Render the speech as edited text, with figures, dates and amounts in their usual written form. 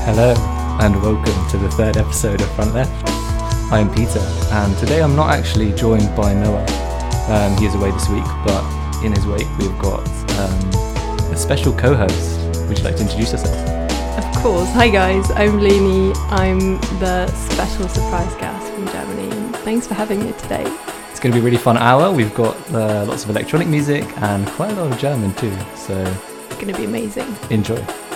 Hello, and welcome to the third episode of Front Left. I am Peter, and today I'm not actually joined by Noah. He is away this week, but in his wake we've got a special co-host. Would you like to introduce yourself? Of course. Hi guys, I'm Leni. I'm the special surprise guest from Germany. And thanks for having me today. It's going to be a really fun hour. We've got lots of electronic music and quite a lot of German too, so It's going to be amazing. enjoy.